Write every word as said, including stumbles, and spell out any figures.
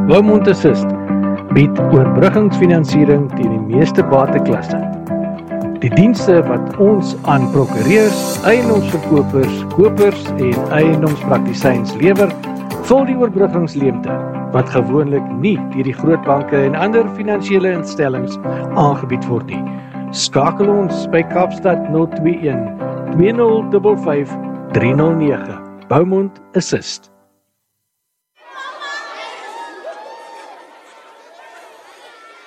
Beaumont Assist bied oorbruggingsfinansiering teen die meeste bateklasse. Die dienste wat ons aan prokureurs, eiendomsverkopers, kopers en eiendomspraktisyns lewer, vul die oorbruggingsleemte wat gewoonlik nie deur die groot banke en ander finansiële instellings aangebied word nie. Skakel ons by Kaapstad nul twee een twee nul vyf vyf drie nul nege. Beaumont Assist.